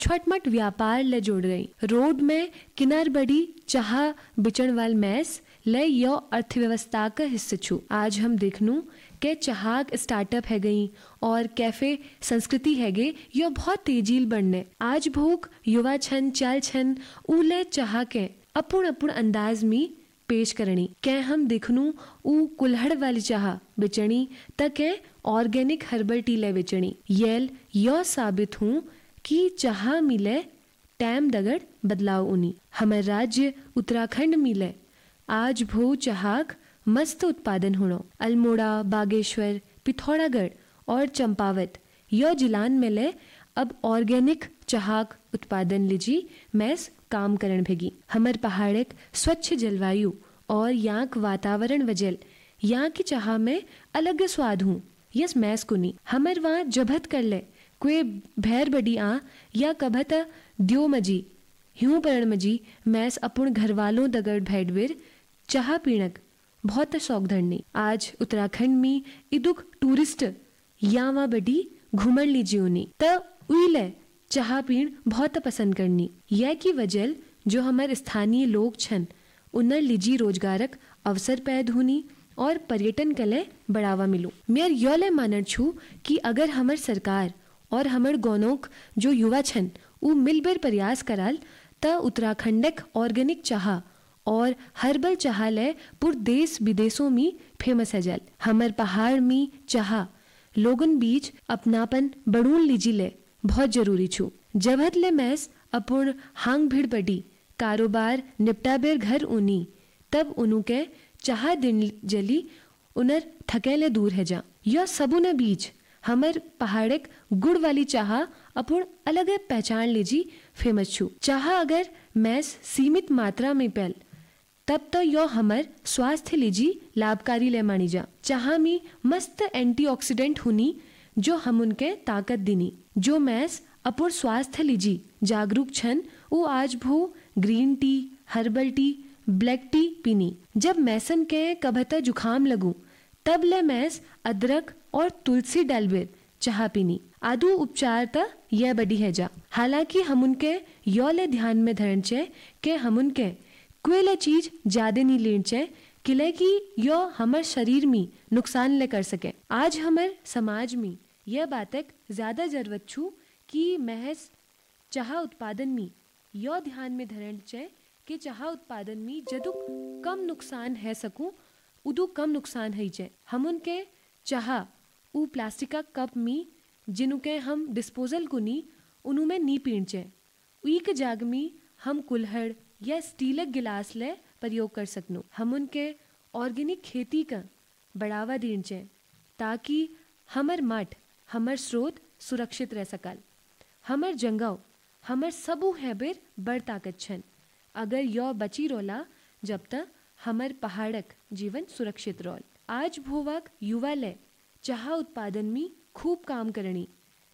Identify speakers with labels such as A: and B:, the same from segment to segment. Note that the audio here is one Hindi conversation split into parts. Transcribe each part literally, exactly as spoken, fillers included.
A: छोटमट व्यापार ले जोड़ गई। रोड में किनार बड़ी चाह बिचण वाल मैस ले यो अर्थव्यवस्था का हिस्सा छू। आज हम देखनू के चाहक स्टार्टअप है गई और कैफे संस्कृति है गई यो बहुत तेजील बढ़ने। आज भूख युवा छन चाल छन उले चाह के अपुण अपुण अंदाज में पेश करनी। के हम देखनू उ कुल्हड़ वाली चाह बेचनी तक ऑर्गेनिक हर्बल टी ले बेचनी। येल यो साबित हूँ कि चाह मिले टैम दगड़ बदलाव उनी। हमारे राज्य उत्तराखंड मिले आज भू चाहक मस्त उत्पादन होनो। अल्मोड़ा, बागेश्वर, पिथौरागढ़ और चंपावत यो जिलान मिले अब ऑर्गेनिक चाहक उत्पादन लीजी मैस काम करण भेगी। हमर पहाड़क स्वच्छ जलवायु और यहाँ का वातावरण वजल यहाँ की चाह में अलग स्वाद हूँ। यस मैस कुनी हमर वहाँ जबत कर ले कोई भैर बड़ी आ या कभत द्यो मजी ह्यूं परण मजी मैस अपुण घर वालों दगड़ भैडविर चाह पीणक बहुत शौक धरनी। आज उत्तराखंड में इदुक टूरिस्ट यहाँ बड़ी घूमर लीजी उनी त उइले चाह पीण बहुत पसंद करनी। यह की वजह जो हमारे स्थानीय लोग छन उन्नर लीजी रोजगारक अवसर पैद हुनी और पर्यटन कले बढ़ावा मिलू। मेर योले मानर छू कि अगर हमर सरकार और हमर गौनोक जो युवा छन उ मिलबर प्रयास कराल त उत्तराखंडक ऑर्गेनिक चाह और हर्बल चाह ले पूर देश विदेशों में फेमस है जल। हमर पहाड़ में चाह लोगन बीच अपनापन बढ़ून लीजी ले बहुत जरूरी छू। जबहत ले मैस अपुण हांग भीड़ पड़ी कारोबार निपटाबेर घर उनी तब उनु के चाह दिन जली उनर थकेले दूर है जा। यह सबु न बीच हमर पहाड़क गुड़ वाली चाह अपुण अलग पहचान लीजी फेमस छू। चाह अगर मैस सीमित मात्रा में पैल तब तो यो हमर स्वास्थ्य लीजी लाभकारी ले मानी जा। चाह में मस्त एंटीऑक्सीडेंट हुनी जो हम उनके ताकत दिनी। जो मैस अपुण स्वास्थ्य लीजी जागरूक छन वो आज भू green tea, herbal tea, black T पीनी। जब मैसन के कभता जुखाम लगू तब ले मैस अदरक और तुलसी डालबेर चाह पीनी। आदू उपचार त यह बड़ी है जा। हालांकि हम उनके यो ले ध्यान में धरन चे के हम उनके कोई ले चीज ज्यादा नहीं लेन चे किले की यो हमर शरीर में नुकसान ले कर सके। आज हमर समाज में यह बातक ज्यादा जरूरत छू कि महज चाह उत्पादन में यो ध्यान में धरन चे कि चाह उत्पादन में जदु कम नुकसान है सकूं उदु कम नुकसान है चे। हम उनके चाह उ प्लास्टिक का कप में जिनुके हम डिस्पोजल कुनी उनु में नी पीण चे। उक जाग में हम कुल्हड़ या स्टीलक गिलास ले प्रयोग कर सकनो। हम उनके ऑर्गेनिक खेती का बढ़ावा देन चे ताकि हमर मठ हमर स्रोत सुरक्षित रह सकल। हमर जंगव हमर सबू हैबेर बड़ ताकत छन। अगर यो बची रोला जब तक हमर पहाड़क जीवन सुरक्षित रोल। आज भूवक युवा ले चाह उत्पादन में खूब काम करनी।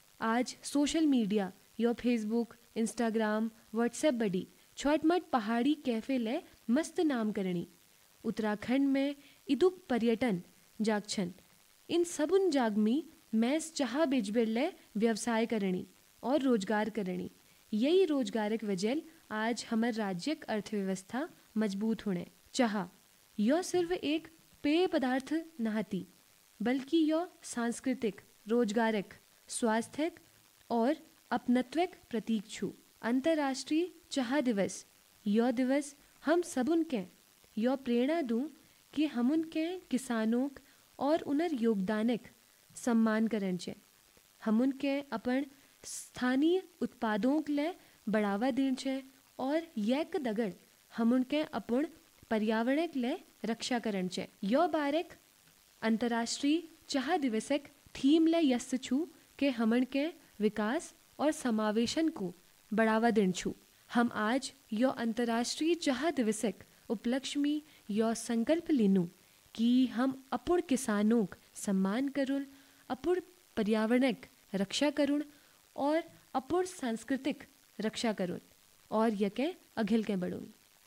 A: आज सोशल मीडिया यो फेसबुक, इंस्टाग्राम, व्हाट्सएप बड़ी छोटमट पहाड़ी कैफे ले मस्त नाम करनी। उत्तराखंड में इदुक पर्यटन जाग छन। इन सबुन जाग में मैस चाह बेचबेर ले व्यवसाय करनी और रोजगार करनी। यही रोजगारक वजह आज हमर राज्यक अर्थव्यवस्था मजबूत होने। चाह यो सिर्फ एक पेय पदार्थ नहती बल्कि यो सांस्कृतिक, रोजगारक, स्वास्थ्यक और अपनत्वक प्रतीक छू। अंतर्राष्ट्रीय चाह दिवस यो दिवस हम सबुन के यो प्रेरणा दूं कि हम उनके किसानों और उनर योगदानक सम्मान करन चे। हम उनके अपन स्थानीय उत्पादों ले बढ़ावा देन चे और यक दगड़ हम उनके अपन पर्यावरण ले रक्षा करन चे। यो बारक अंतर्राष्ट्रीय चाह दिवसक थीम ले यस्त छू के हमन के विकास और समावेशन को बढ़ावा देन छू। हम आज यो अंतर्राष्ट्रीय चाह दिवसक उपलक्ष्य में यो संकल्प लेनू कि हम अपुण किसानों सम्मान करुण, अपुण पर्यावरणक रक्षा करुण और अपुण सांस्कृतिक रक्षा करुण और यके अघिल के बढ़ुन।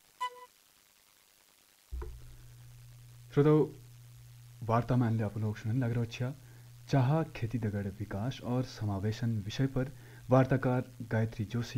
B: श्रोताओ वार्ता में अन्य अपन लोग सुनने लग रहा अच्छा चाह खेती दगड़ विकास और समावेशन विषय पर वार्ताकार गायत्री जोशी